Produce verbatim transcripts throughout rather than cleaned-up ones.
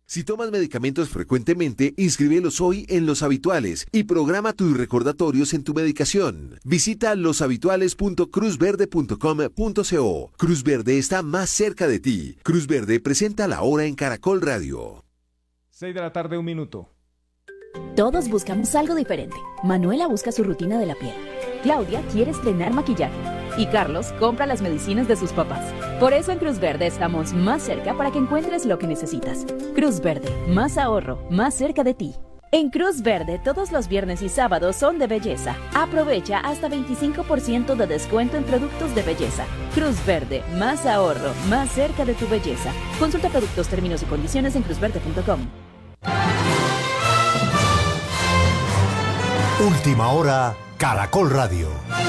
Si tomas medicamentos frecuentemente, inscríbelos hoy en Los Habituales y programa tus recordatorios en tu medicación. Visita los habituales punto cruz verde punto com punto co. Cruz Verde está más cerca de ti. Cruz Verde presenta la hora en Caracol Radio. seis de la tarde, un minuto. Todos buscamos algo diferente. Manuela busca su rutina de la piel. Claudia quiere estrenar maquillaje. Y Carlos compra las medicinas de sus papás. Por eso en Cruz Verde estamos más cerca para que encuentres lo que necesitas. Cruz Verde, más ahorro, más cerca de ti. En Cruz Verde, todos los viernes y sábados son de belleza. Aprovecha hasta veinticinco por ciento de descuento en productos de belleza. Cruz Verde, más ahorro, más cerca de tu belleza. Consulta productos, términos y condiciones en cruz verde punto com. Última hora, Caracol Radio.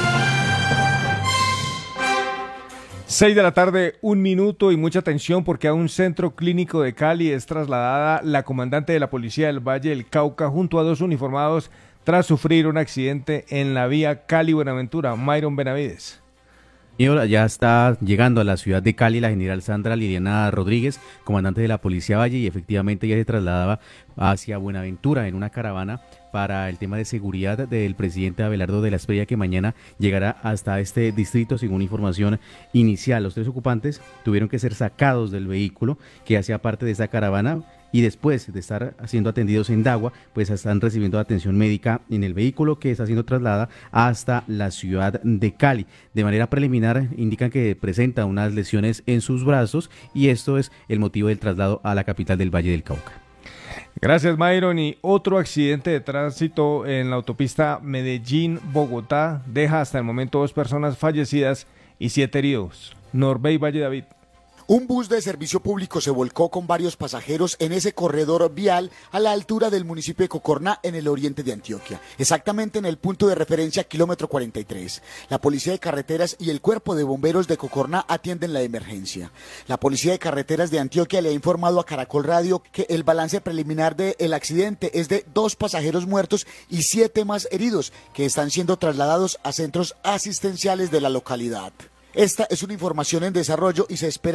seis de la tarde, un minuto y mucha atención porque a un centro clínico de Cali es trasladada la comandante de la Policía del Valle del Cauca junto a dos uniformados tras sufrir un accidente en la vía Cali-Buenaventura. Myron Benavides. Y ahora ya está llegando a la ciudad de Cali la general Sandra Liliana Rodríguez, comandante de la Policía Valle, y efectivamente ella se trasladaba hacia Buenaventura en una caravana para el tema de seguridad del presidente Abelardo de la Espriella, que mañana llegará hasta este distrito. Según información inicial, los tres ocupantes tuvieron que ser sacados del vehículo que hacía parte de esa caravana, y después de estar siendo atendidos en Dagua, pues están recibiendo atención médica en el vehículo que está siendo trasladada hasta la ciudad de Cali. De manera preliminar indican que presenta unas lesiones en sus brazos y esto es el motivo del traslado a la capital del Valle del Cauca. Gracias, Myron. Y otro accidente de tránsito en la autopista Medellín-Bogotá deja hasta el momento dos personas fallecidas y siete heridos. Norbey Valle David. Un bus de servicio público se volcó con varios pasajeros en ese corredor vial a la altura del municipio de Cocorná, en el oriente de Antioquia, exactamente en el punto de referencia kilómetro cuarenta y tres. La Policía de Carreteras y el Cuerpo de Bomberos de Cocorná atienden la emergencia. La Policía de Carreteras de Antioquia le ha informado a Caracol Radio que el balance preliminar del accidente es de dos pasajeros muertos y siete más heridos, que están siendo trasladados a centros asistenciales de la localidad. Esta es una información en desarrollo y se espera